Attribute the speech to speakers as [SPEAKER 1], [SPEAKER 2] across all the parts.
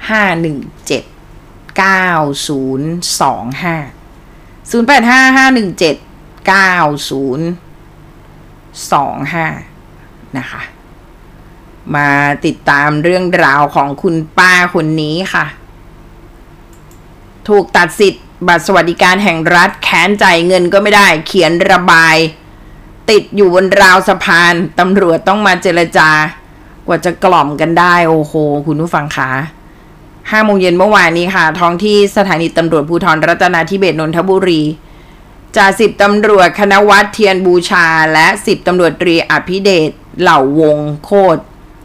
[SPEAKER 1] นะคะมาติดตามเรื่องราวของคุณป้าคนนี้ค่ะถูกตัดสิทธิ์บัตรสวัสดิการแห่งรัฐแค้นจ่ายเงินก็ไม่ได้เขียนระบายติดอยู่บนราวสะพานตำรวจต้องมาเจรจากว่าจะกล่อมกันได้โอ้โหคุณผู้ฟังคะ5 โมงเย็นเมื่อวานนี้ค่ะท้องที่สถานีตำรวจภูธรรัตนาธิเบศรนนทบุรีจ่า10 ตำรวจคณวัฒน์เทียนบูชาและ10 ตำรวจตรีอภิเดชเหล่าวงโคตร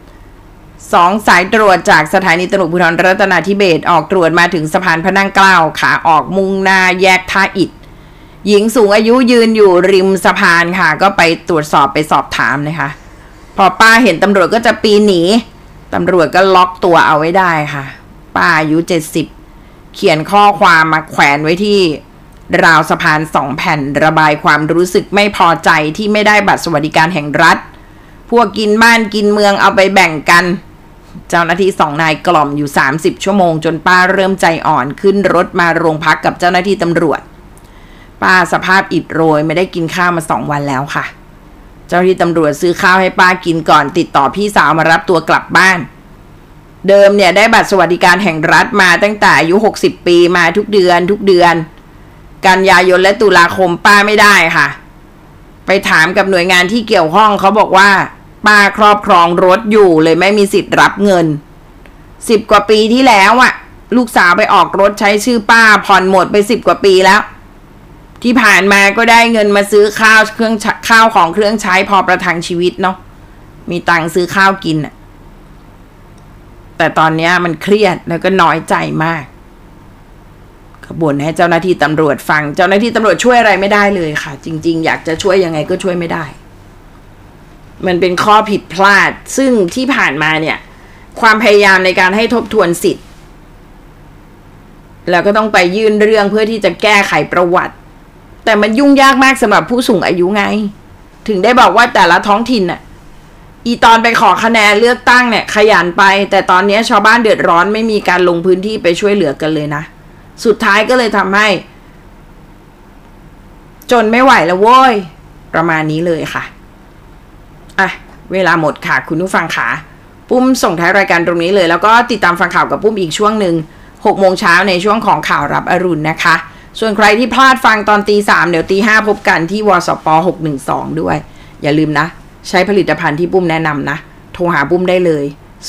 [SPEAKER 1] 2 สายตรวจจากสถานีตำรวจภูธรรัตนาธิเบศรออกตรวจมาถึงสะพานพระนั่งเกล้าขาออกมุ่งหน้าแยกท่าอิฐหญิงสูงอายุยืนอยู่ริมสะพานค่ะก็ไปตรวจสอบไปสอบถามนะคะพอป้าเห็นตำรวจก็จะปีนหนีตำรวจก็ล็อกตัวเอาไว้ได้ค่ะป้าอายุ70เขียนข้อความมาแขวนไว้ที่ราวสะพาน2 แผ่นระบายความรู้สึกไม่พอใจที่ไม่ได้บัตรสวัสดิการแห่งรัฐพวกกินบ้านกินเมืองเอาไปแบ่งกันเจ้าหน้าที่2 นายกล่อมอยู่30 ชั่วโมงจนป้าเริ่มใจอ่อนขึ้นรถมาโรงพักกับเจ้าหน้าที่ตำรวจป้าสภาพอิดโรยไม่ได้กินข้าวมา2 วันแล้วค่ะเจ้าหน้าที่ตำรวจซื้อข้าวให้ป้ากินก่อนติดต่อพี่สาวมารับตัวกลับบ้านเดิมเนี่ยได้บัตรสวัสดิการแห่งรัฐมาตั้งแต่อายุ60 ปีมาทุกเดือนกันยายนและตุลาคมป้าไม่ได้ค่ะไปถามกับหน่วยงานที่เกี่ยวข้องเขาบอกว่าป้าครอบครองรถอยู่เลยไม่มีสิทธิ์รับเงิน10 กว่าปีที่แล้วอ่ะลูกสาวไปออกรถใช้ชื่อป้าผ่อนหมดไป10 กว่าปีแล้วที่ผ่านมาก็ได้เงินมาซื้อข้าวของเครื่องใช้พอประทังชีวิตเนาะมีตังค์ซื้อข้าวกินอ่ะแต่ตอนนี้มันเครียดแล้วก็น้อยใจมากก็บ่นให้เจ้าหน้าที่ตำรวจฟังเจ้าหน้าที่ตำรวจช่วยอะไรไม่ได้เลยค่ะจริงๆอยากจะช่วยยังไงก็ช่วยไม่ได้มันเป็นข้อผิดพลาดซึ่งที่ผ่านมาเนี่ยความพยายามในการให้ทบทวนสิทธิ์แล้วก็ต้องไปยื่นเรื่องเพื่อที่จะแก้ไขประวัติแต่มันยุ่งยากมากสำหรับผู้สูงอายุไงถึงได้บอกว่าแต่ละท้องถิ่นน่ะอีตอนไปขอคะแนนเลือกตั้งเนี่ยขยันไปแต่ตอนนี้ชาวบ้านเดือดร้อนไม่มีการลงพื้นที่ไปช่วยเหลือกันเลยนะสุดท้ายก็เลยทำให้จนไม่ไหวแล้วโว้ยประมาณนี้เลยค่ะอ่ะเวลาหมดค่ะคุณผู้ฟังค่ะปุ้มส่งท้ายรายการตรงนี้เลยแล้วก็ติดตามฟังข่าวกับปุ้มอีกช่วงหนึ่ง6 โมงเช้าในช่วงของข่าวรับอรุณนะคะส่วนใครที่พลาดฟังตอนตี 3เดี๋ยวตี 5พบกันที่วสป612ด้วยอย่าลืมนะใช้ผลิตภัณฑ์ที่ปุ้มแนะนำนะโทรหาปุ้มได้เลย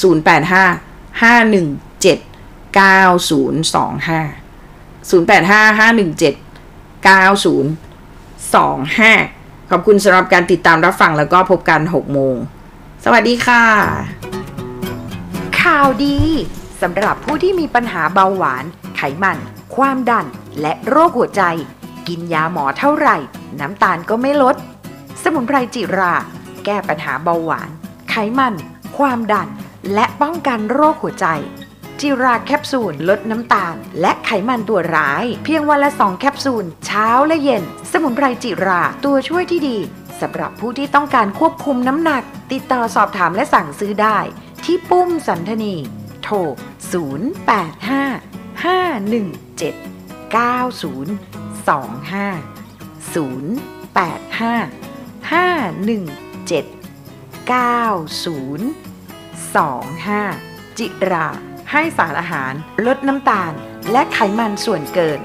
[SPEAKER 1] 0855179025 ขอบคุณสำหรับการติดตามรับฟังแล้วก็พบกัน6 โมงสวัสดีค่ะ
[SPEAKER 2] ข่าวดีสำหรับผู้ที่มีปัญหาเบาหวานไขมันความดันและโรคหัวใจกินยาหมอเท่าไหร่น้ำตาลก็ไม่ลดสมุนไพรจิราแก้ปัญหาเบาหวานไขมันความดันและป้องกันโรคหัวใจจิราแคปซูลลดน้ำตาลและไขมันตัวร้ายเพียงวันละ2 แคปซูลเช้าและเย็นสมุนไพรจิราตัวช่วยที่ดีสำหรับผู้ที่ต้องการควบคุมน้ำหนักติดต่อสอบถามและสั่งซื้อได้ที่ปุ้มสันธนีโทร0855179025จิราให้สารอาหารลดน้ำตาลและไขมันส่วนเกิน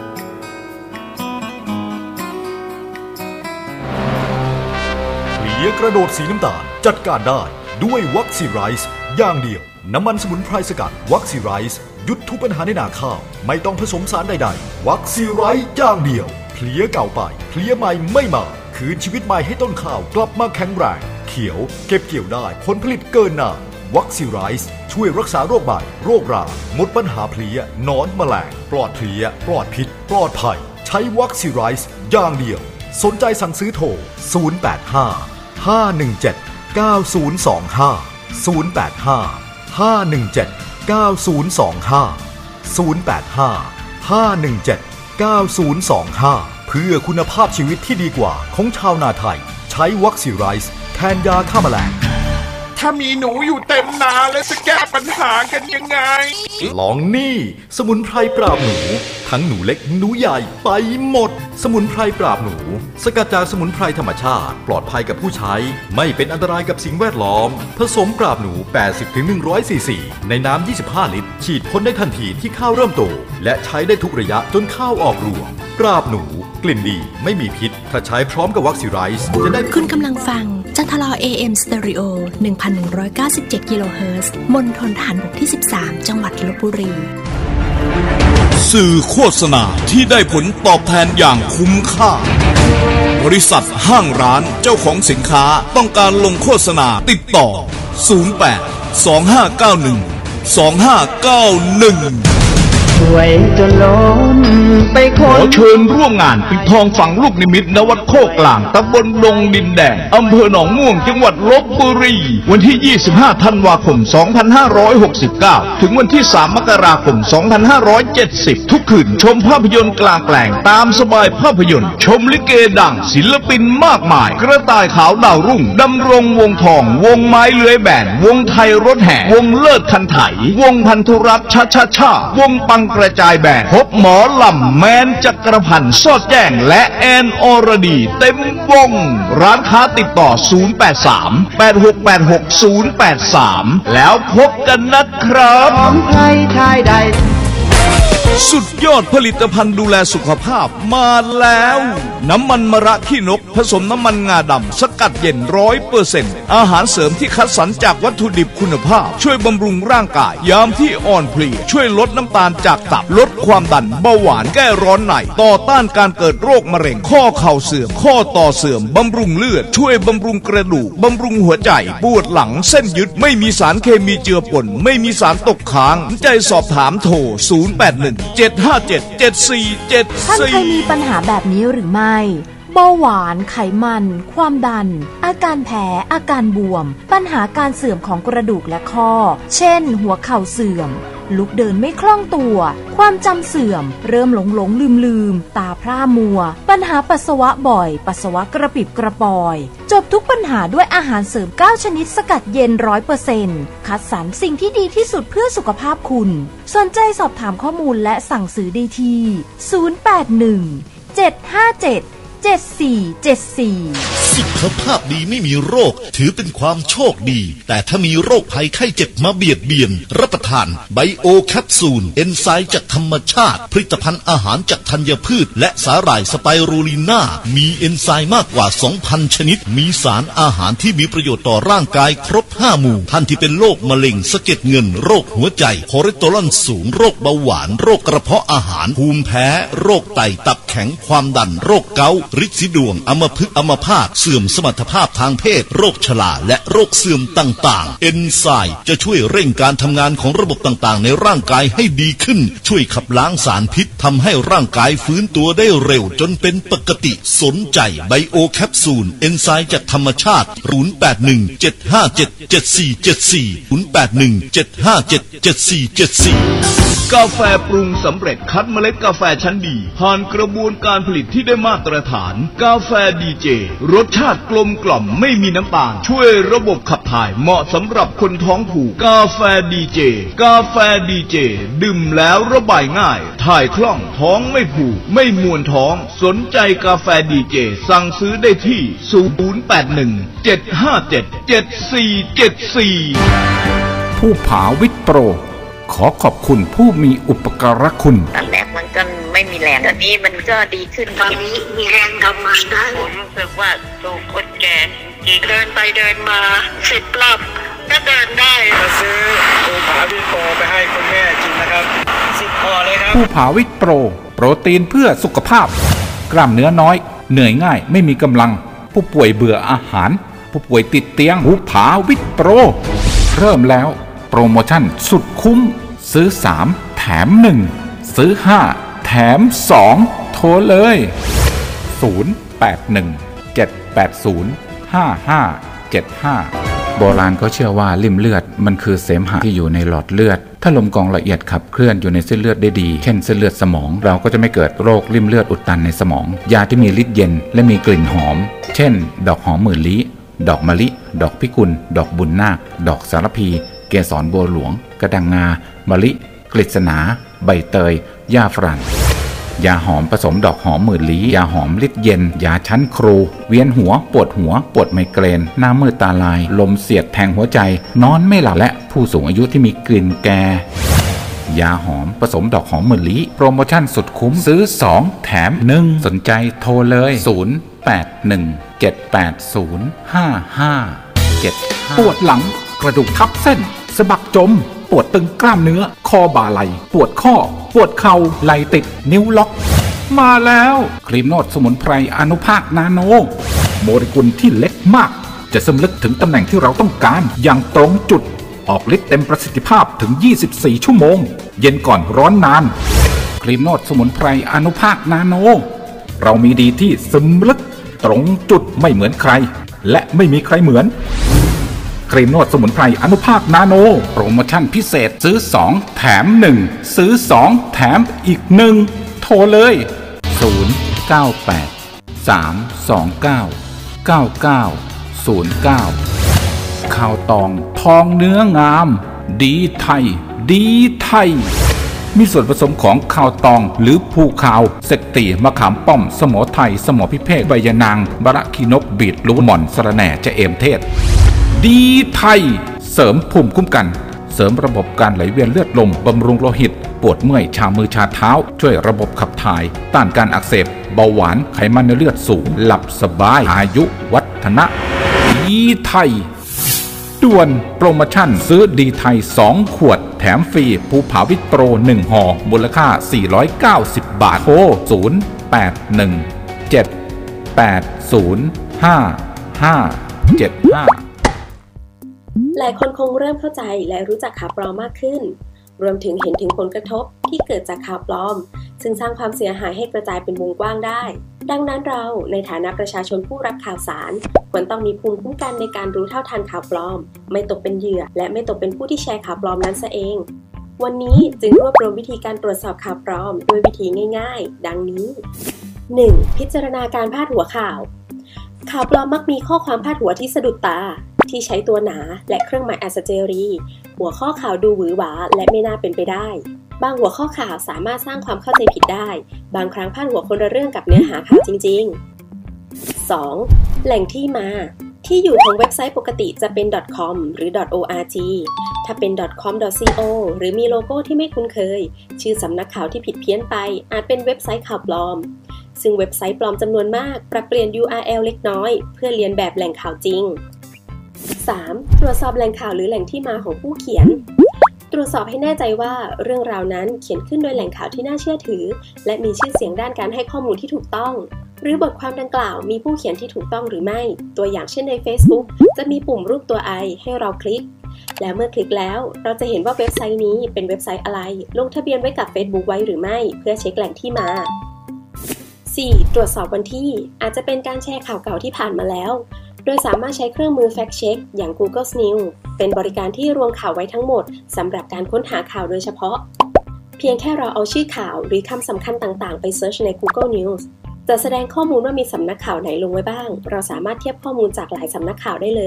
[SPEAKER 3] เพลียกระโดดสีน้ำตาลจัดการได้ด้วยวัคซีไรส์อย่างเดียวน้ำมันสมุนไพรสกัดวัคซีไรส์หยุดทุกปัญหาในนาข้าวไม่ต้องผสมสารใดๆวัคซีไรส์อย่างเดียวเพลียเก่าไปเพลียใหม่ไม่มาคืนชีวิตใหม่ให้ต้นข้าวกลับมาแข็งแรงเขียวเก็บเกี่ยวได้ผลผลิตเกินนานวัคซีไรส์ช่วยรักษาโรคใบโรคราหมดปัญหาเพลียหนอนแมลงปลอดเพลียปลอดพิษปลอดภัยใช้วัคซีไรส์อย่างเดียวสนใจสั่งซื้อโทร0855179025 เพื่อคุณภาพชีวิตที่ดีกว่าของชาวนาไทยใช้วัคซีไรส์แทนยาฆ่าแมลง
[SPEAKER 4] ถ้ามีหนูอยู่เต็มนาแล้วจะแก้ปัญหากันยังไง
[SPEAKER 3] ลองนี่สมุนไพรปราบหนูทั้งหนูเล็กหนูใหญ่ไปหมดสมุนไพรปราบหนูสกัดจากสมุนไพรธรรมชาติปลอดภัยกับผู้ใช้ไม่เป็นอันตรายกับสิ่งแวดล้อมผสมปราบหนู 80-100 ซีซีในน้ำ 25 ลิตรฉีดพ่นได้ทันทีที่ข้าวเริ่มโตและใช้ได้ทุกระยะจนข้าวออกรวงปราบหนูกลิ่นดีไม่มีพิษถ้าใช้พร้อมกับวัคซีไรส์จะได้
[SPEAKER 5] คุณกำลังฟังจันทลอ AM Stereo 1197 กิโลเฮิรตซ์มณฑลทหารบกที่ 13 จังหวัดลพบุรี
[SPEAKER 6] สื่อโฆษณาที่ได้ผลตอบแทนอย่างคุ้มค่าบริษัทห้างร้านเจ้าของสินค้าต้องการลงโฆษณาติดต่อ08 2591 2591
[SPEAKER 7] ช่วยจนล้นไปขอ
[SPEAKER 6] เชิญร่วมงานปิดทองฝังลูกนิมิตณวัดโคกกลางตำบลดงดินแดงอำเภอหนองม่วงจังหวัดลพบุรีวันที่ 25 ธันวาคม 2569 ถึงวันที่ 3 มกราคม 2570 ทุกคืนชมภาพยนตร์กลางแปลงตามสบายภาพยนตร์ชมลิเกดังศิลปินมากมายกระต่ายขาวดาวรุ่งดำรงวงทองวงไม้เลื้อยแบนวงไทยรถแห่วงเลิศคันไถวงพันธุรัตน์ชาวงปังกระจายแบนพบหมอลำแมนจักรพันธ์สอดแจ้งและแอนอรดีเต็มวงร้านค้าติดต่อ 083-8686-083 แล้วพบกันนะครับ
[SPEAKER 7] ของใครชายใด
[SPEAKER 6] สุดยอดผลิตภัณฑ์ดูแลสุขภาพมาแล้วน้ำมันมะระขี้นกผสมน้ำมันงาดำสกัดเย็น 100% อาหารเสริมที่คัดสรรจากวัตถุดิบคุณภาพช่วยบำรุงร่างกายยามที่อ่อนเพลียช่วยลดน้ำตาลจากตับลดความดันเบาหวานแก้ร้อนในต่อต้านการเกิดโรคมะเร็งข้อเข่าเสื่อมข้อต่อเสื่อมบำรุงเลือดช่วยบำรุงกระดูกบำรุงหัวใจปวดหลังเส้นยึดไม่มีสารเคมีเจือปนไม่มีสารตกค้างใจสอบถามโทร 081 757-7474
[SPEAKER 8] ท่านเคยมีปัญหาแบบนี้หรือไม่เบาหวานไขมันความดันอาการแพ้อาการบวมปัญหาการเสื่อมของกระดูกและข้อเช่นหัวเข่าเสื่อมลุกเดินไม่คล่องตัวความจำเสื่อมเริ่มหลงลืมตาพร่ามัวปัญหาปัสสาวะบ่อยปัสสาวะกระปิบกระปอยจบทุกปัญหาด้วยอาหารเสริม9ชนิดสกัดเย็น 100% คัดสรรสิ่งที่ดีที่สุดเพื่อสุขภาพคุณสนใจสอบถามข้อมูลและสั่งซื้อได้ที่081-757-7474
[SPEAKER 9] สุขภาพดีไม่มีโรคถือเป็นความโชคดีแต่ถ้ามีโรคภัยไข้เจ็บมาเบียดเบียนรับประทานไบโอแคปซูลเอนไซม์จากธรรมชาติผลิตภัณฑ์อาหารจากธัญพืชและสาหร่ายสไปรูลิน่ามีเอนไซม์มากกว่า 2,000 ชนิดมีสารอาหารที่มีประโยชน์ต่อร่างกายครบ5หมู่ท่านที่เป็นโรคมะเร็งสะเก็ดเงินโรคหัวใจคอเลสเตอรอลสูงโรคเบาหวานโรคกระเพาะอาหารภูมิแพ้โรคไตตับแข็งความดันโรคเกาต์ฤทธิ์สีดวงอัมพฤกษ์อัมพาตเสื่อมสมรรถภาพทางเพศโรคชราและโรคเสื่อมต่างๆเอนไซม์จะช่วยเร่งการทำงานของระบบต่างๆในร่างกายให้ดีขึ้นช่วยขับล้างสารพิษทำให้ร่างกายฟื้นตัวได้เร็วจนเป็นปกติสนใจไบโอแคปซูลเอนไซม์จากธรรมชาติ081-757-7474
[SPEAKER 6] กาแฟปรุงสำเร็จคัดเมล็ดกาแฟชั้นดีผ่านกระบวนการผลิตที่ได้มาตรฐานกาแฟดีเจรสชาติกลมกล่อมไม่มีน้ำตาลช่วยระบบขับถ่ายเหมาะสำหรับคนท้องผูกกาแฟดีเจกาแฟดีเจดื่มแล้วระบายง่ายถ่ายคล่องท้องไม่ผูกไม่มวนท้องสนใจกาแฟดีเจสั่งซื้อได้ที่081-757-7474
[SPEAKER 10] ผู้ผาวิทย์โปรขอขอบคุณผู้มีอุปการะคุณ
[SPEAKER 11] ตอนแรกมันก็ไม่มีแรงตอนนี้มันก็ดีขึ้นตอนนี้มีแรงทำงานได้ผมรู้สึกว่าสู้คนแก่จริงเดินไปเดินมา10 รอบก็เดินได้
[SPEAKER 4] มาซื้อผู้ผาวิทย์โปรไปให้คุณแม่กินนะครับ10 ห่อเลยครับ
[SPEAKER 10] ผู้ผาวิทย์โปรโปรตีนเพื่อสุขภาพกล้ามเนื้อน้อยเหนื่อยง่ายไม่มีกำลังผู้ป่วยเบื่ออาหารผู้ป่วยติดเตียงผู้ผาวิทย์โปรเริ่มแล้วโปรโมชั่นสุดคุ้มซื้อ3แถม1ซื้อ5แถม2โทรเลย0817805575โบราณก็เชื่อว่าลิ่มเลือดมันคือเสมหะที่อยู่ในหลอดเลือดถ้าลมกรองละเอียดขับเคลื่อนอยู่ในเส้นเลือดได้ดีเช่นเส้นเลือดสมองเราก็จะไม่เกิดโรคลิ่มเลือดอุดตันในสมองยาที่มีฤทธิ์เย็นและมีกลิ่นหอมเช่นดอกหอมหมื่นลี้ดอกมะลิดอกพิกุลดอกบุญนาคดอกสารพีเกสรบัวหลวงกระดังงามะลิกฤษณาใบเตยหญ้าฝรั่งยาหอมผสมดอกหอมหมื่นลี้ยาหอมฤทธิ์เย็นยาชั้นครูเวียนหัวปวดไมเกรนหน้ามืดตาลายลมเสียดแทงหัวใจนอนไม่หลับและผู้สูงอายุที่มีกลิ่นแก่ยาหอมผสมดอกหอมหมื่นลี้โปรโมชั่นสุดคุ้มซื้อ2แถม1สนใจโทรเลย0817805575ปวดหลังกระดูกทับเส้นสะบักจมปวดตึงกล้ามเนื้อคอบ่าไหล่ปวดข้อปวดเข่าไหล่ติดนิ้วล็อกมาแล้วครีมนวดสมุนไพรอนุภาคนาโนโมเลกุลที่เล็กมากจะซึมลึกถึงตำแหน่งที่เราต้องการอย่างตรงจุดออกฤทธิ์เต็มประสิทธิภาพถึง24ชั่วโมงเย็นก่อนร้อนนานครีมนวดสมุนไพรอนุภาคนาโนเรามีดีที่ซึมลึกตรงจุดไม่เหมือนใครและไม่มีใครเหมือนครีมนวดสมุนไพรอนุภาคนาโนโปรโมชั่นพิเศษซื้อ2แถม1ซื้อ2แถมอีก1โทรเลย098-329-9909ข้าวตองทองเนื้องามดีไทยมีส่วนผสมของข้าวตองหรือภูขาวเสกตีมะขามป้อมสมอไทยสมอพิเภกใบยะนางบะระขีนกบีดลูกหม่อนสะระแหน่จะเอมเทศดีไทยเสริมภูมิคุ้มกันเสริมระบบการไหลเวียนเลือดลมบำรุงโลหิตปวดเมื่อยชามือชาเท้าช่วยระบบขับถ่ายต้านการอักเสบเบาหวานไขมันในเลือดสูงหลับสบายอายุวัฒนะดีไทยด่วนโปรโมชั่นซื้อดีไทย2ขวดแถมฟรีภูผาวิตโปร1ห่อมูลค่า490 บาทโทร0817805575
[SPEAKER 12] หลายคนคงเริ่มเข้าใจและรู้จักข่าวปลอมมากขึ้นรวมถึงเห็นถึงผลกระทบที่เกิดจากข่าวปลอมซึ่งสร้างความเสียหายให้กระจายเป็นวงกว้างได้ดังนั้นเราในฐานะประชาชนผู้รับข่าวสารควรต้องมีภูมิคุ้มกันในการรู้เท่าทันข่าวปลอมไม่ตกเป็นเหยื่อและไม่ตกเป็นผู้ที่แชร์ข่าวปลอมนั้นซะเองวันนี้จึงรวบรวมวิธีการตรวจสอบข่าวปลอมด้วยวิธีง่ายๆดังนี้ 1. พิจารณาการพาดหัวข่าวปลอมมักมีข้อความพาดหัวที่สะดุดตาที่ใช้ตัวหนาและเครื่องหมายอัศเจรีหัวข้อข่าวดูหวือหวาและไม่น่าเป็นไปได้บางหัวข้อข่าวสามารถสร้างความเข้าใจผิดได้บางครั้งพาดหัวคนละเรื่องกับเนื้อหาข่าวจริงๆ 2. แหล่งที่มาที่อยู่ของเว็บไซต์ปกติจะเป็น .com หรือ .org ถ้าเป็น .com.co หรือมีโลโก้ที่ไม่คุ้นเคยชื่อสำนักข่าวที่ผิดเพี้ยนไปอาจเป็นเว็บไซต์ข่าวปลอมซึ่งเว็บไซต์ปลอมจำนวนมากปรับเปลี่ยน URL เล็กน้อยเพื่อเลียนแบบแหล่งข่าวจริง 3. ตรวจสอบแหล่งข่าวหรือแหล่งที่มาของผู้เขียนตรวจสอบให้แน่ใจว่าเรื่องราวนั้นเขียนขึ้นโดยแหล่งข่าวที่น่าเชื่อถือและมีชื่อเสียงด้านการให้ข้อมูลที่ถูกต้องหรือบทความดังกล่าวมีผู้เขียนที่ถูกต้องหรือไม่ตัวอย่างเช่นใน Facebook จะมีปุ่มรูปตัว I ให้เราคลิกและเมื่อคลิกแล้วเราจะเห็นว่าเว็บไซต์นี้เป็นเว็บไซต์อะไรลงทะเบียนไว้กับ Facebook ไว้หรือไม่เพื่อเช็คแหล่งที่มา 4. ตรวจสอบวันที่อาจจะเป็นการแชร์ข่าวเก่าที่ผ่านมาแล้วโดยสามารถใช้เครื่องมือ Fact Check อย่าง Google News เป็นบริการที่รวมข่าวไว้ทั้งหมดสำหรับการค้นหาข่าวโดยเฉพาะเพียงแค่เราเอาชื่อข่าวหรือคำสำคัญต่างๆไปเซิร์ชใน Google News จะแสดงข้อมูลว่ามีสำนักข่าวไหนลงไว้บ้างเราสามารถเทียบข้อมูลจากหลายสำนักข่าวได้เลย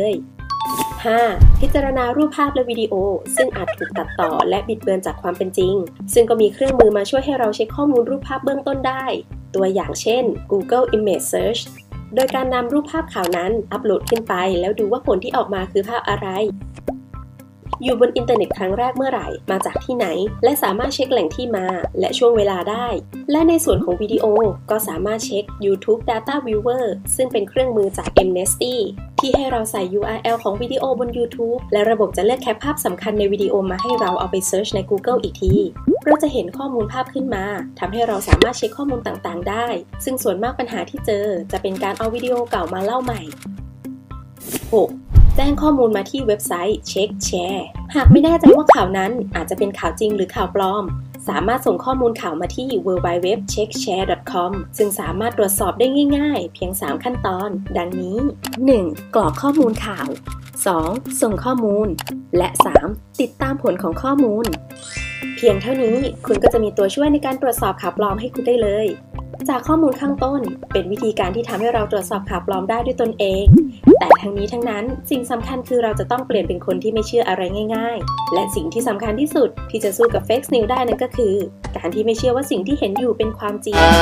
[SPEAKER 12] 5. พิจารณารูปภาพและวิดีโอซึ่งอาจถูกตัดต่อและบิดเบือนจากความเป็นจริงซึ่งก็มีเครื่องมือมาช่วยให้เราเช็คข้อมูลรูปภาพเบื้องต้นได้ตัวอย่างเช่น Google Image Searchโดยการนำรูปภาพข่าวนั้นอัปโหลดขึ้นไปแล้วดูว่าผลที่ออกมาคือภาพอะไรอยู่บนอินเทอร์เน็ตครั้งแรกเมื่อไหร่มาจากที่ไหนและสามารถเช็คแหล่งที่มาและช่วงเวลาได้และในส่วนของวิดีโอก็สามารถเช็ค YouTube Data Viewer ซึ่งเป็นเครื่องมือจาก Mnesty ที่ให้เราใส่ URL ของวิดีโอบน YouTube และระบบจะเลือกแคปภาพสำคัญในวิดีโอมาให้เราเอาไปเซิร์ชใน Google อีกทีเราจะเห็นข้อมูลภาพขึ้นมาทำให้เราสามารถเช็คข้อมูลต่างๆได้ซึ่งส่วนมากปัญหาที่เจอจะเป็นการเอาวิดีโอเก่ามาเล่าใหม่ 6. แจ้งข้อมูลมาที่เว็บไซต์เช็คแชร์หากไม่แน่ใจว่าข่าวนั้นอาจจะเป็นข่าวจริงหรือข่าวปลอมสามารถส่งข้อมูลข่าวมาที่ www.checkshare.com ซึ่งสามารถตรวจสอบได้ง่ายๆเพียง3ขั้นตอนดังนี้ 1. กรอกข้อมูลข่าว 2. ส่งข้อมูลและ 3. ติดตามผลของข้อมูลเพียงเท่านี้คุณก็จะมีตัวช่วยในการตรวจสอบข่าวปลอมให้คุณได้เลยจากข้อมูลข้างต้นเป็นวิธีการที่ทำให้เราตรวจสอบข่าวปลอมได้ด้วยตนเองแต่ทั้งนี้ทั้งนั้นสิ่งสำคัญคือเราจะต้องเปลี่ยนเป็นคนที่ไม่เชื่ออะไรง่ายๆและสิ่งที่สำคัญที่สุดที่จะสู้กับ Fake News ได้นั่นก็คือการที่ไม่เชื่อว่าสิ่งที่เห็นอยู่เป็นความจริง